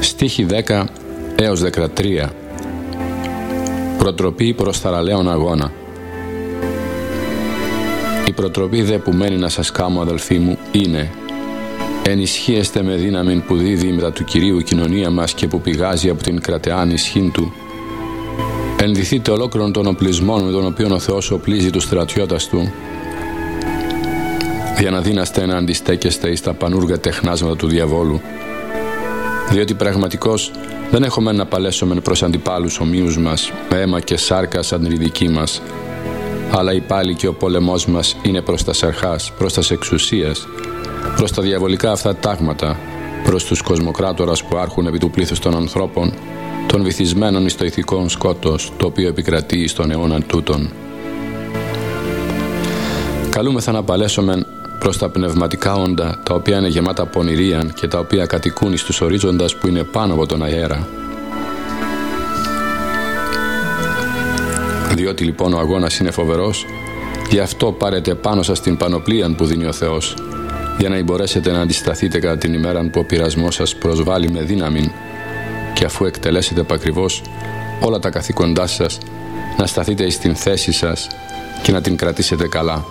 Στίχοι 10 έως 13. Προτροπή προς θαραλέον αγώνα. Η προτροπή δε που μένει να σας κάμω, αδελφοί μου, είναι: ενισχύεστε με δύναμη που δίδει μετά του Κυρίου κοινωνία μας και που πηγάζει από την κρατεάν ισχύν του. Ενδυθείτε ολόκληρον των οπλισμών με τον οποίο ο Θεός οπλίζει τους στρατιώτας του, για να δύναστε να αντιστέκεστε εις τα πανούργα τεχνάσματα του διαβόλου. Διότι πραγματικώς δεν έχουμε να παλέσουμε προς αντιπάλους ομοίους μας με αίμα και σάρκα σαν τη δική μας, αλλά η πάλη και ο πόλεμός μας είναι προς τα αρχάς, προς τας εξουσίας, προς τα διαβολικά αυτά τάγματα, προς τους κοσμοκράτορας που άρχουν επί του πλήθους των ανθρώπων, των βυθισμένων εις το ηθικόν σκότος, το οποίο επικρατεί στον αιώνα τούτον. Καλούμεθα να παλέσουμε προς τα πνευματικά όντα, τα οποία είναι γεμάτα πονηρίαν και τα οποία κατοικούν εις τους ορίζοντας που είναι πάνω από τον αέρα. Διότι λοιπόν ο αγώνας είναι φοβερός, γι' αυτό πάρετε πάνω σας την πανοπλίαν που δίνει ο Θεός, για να μπορέσετε να αντισταθείτε κατά την ημέρα που ο πειρασμός σας προσβάλλει με δύναμη, και αφού εκτελέσετε επακριβώς όλα τα καθήκοντά σας, να σταθείτε εις την θέση σας και να την κρατήσετε καλά.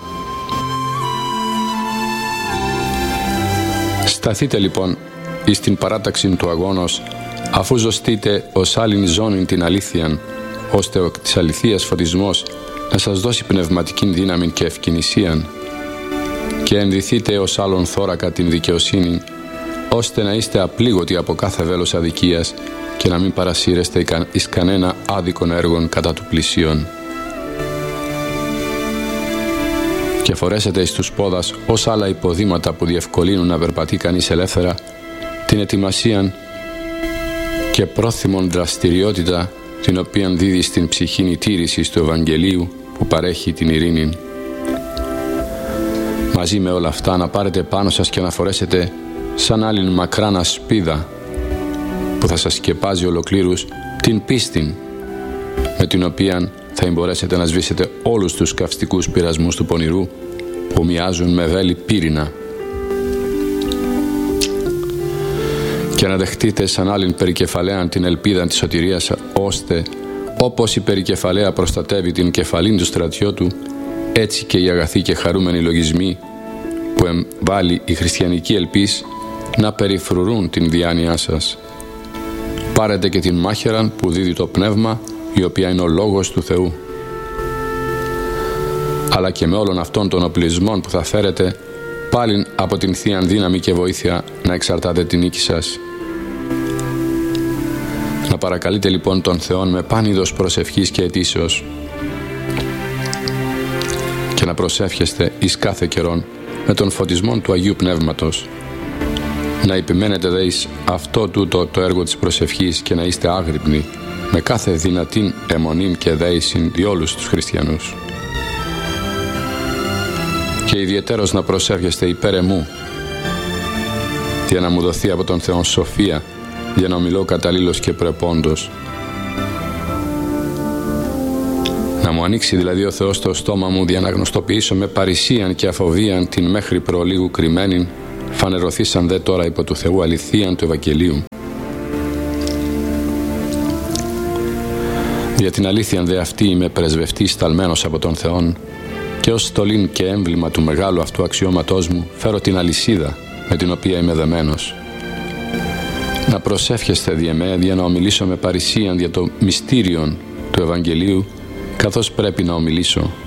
Σταθείτε λοιπόν εις την παράταξη του αγώνος, αφού ζωστείτε ως άλλην ζώνην την αλήθειαν, ώστε ο της αληθείας φωτισμός να σας δώσει πνευματική δύναμη και ευκαινησίαν, και ενδυθείτε ως άλλον θώρακα την δικαιοσύνη, ώστε να είστε απλήγωτοι από κάθε βέλος αδικίας και να μην παρασύρεστε εις κανένα άδικον έργον κατά του πλησίον. Και φορέσετε εις τους πόδας ως άλλα υποδήματα που διευκολύνουν να περπατεί κανείς ελεύθερα την ετοιμασίαν και πρόθυμον δραστηριότητα, την οποία δίδει στην ψυχήν η τήρηση του Ευαγγελίου που παρέχει την ειρήνη. Μαζί με όλα αυτά να πάρετε πάνω σας και να φορέσετε σαν άλλην μακράν ασπίδα που θα σας σκεπάζει ολοκλήρους την πίστη, με την οποία θα μπορέσετε να σβήσετε όλους τους καυστικούς πειρασμούς του πονηρού που μοιάζουν με βέλη πύρινα, και να δεχτείτε σαν άλλην περικεφαλαίαν την ελπίδα της σωτηρίας, ώστε όπως η περικεφαλαία προστατεύει την κεφαλήν του στρατιώτου, έτσι και οι αγαθοί και χαρούμενοι λογισμοί που εμβάλλει η χριστιανική ελπίς να περιφρουρούν την διάνοιά σας. Πάρετε και την μάχαιραν που δίδει το πνεύμα, η οποία είναι ο λόγος του Θεού. Αλλά και με όλων αυτών των οπλισμών που θα φέρετε, πάλιν από την Θείαν δύναμη και βοήθεια να εξαρτάτε την νίκη σας. Να παρακαλείτε λοιπόν τον Θεόν με παν είδος προσευχής και αιτήσεως, και να προσεύχεστε εις κάθε καιρόν με τον φωτισμό του Αγίου Πνεύματος. Να επιμένετε δε εις αυτό τούτο το έργο της προσευχής και να είστε άγρυπνοι με κάθε δυνατήν αιμονήν και δέησιν διόλους τους χριστιανούς. Και ιδιαιτέρως να προσεύχεστε υπέρ εμού, για να μου δοθεί από τον Θεόν σοφία, για να ομιλώ καταλήλως και πρεπόντος. Να μου ανοίξει δηλαδή ο Θεός το στόμα μου, για να γνωστοποιήσω με παρησίαν και αφοβίαν την μέχρι προλίγου κρυμμένην, φανερωθήσαν δε τώρα υπό του Θεού αληθείαν του Ευαγγελίου. Για την αλήθεια δε αυτή είμαι πρεσβευτής σταλμένος από τον Θεόν, και ως στολήν και έμβλημα του μεγάλου αυτού αξιώματός μου φέρω την αλυσίδα με την οποία είμαι δεμένος. Να προσεύχεστε δι' εμέ, για να ομιλήσω με παρησίαν για το μυστήριον του Ευαγγελίου, καθώς πρέπει να ομιλήσω.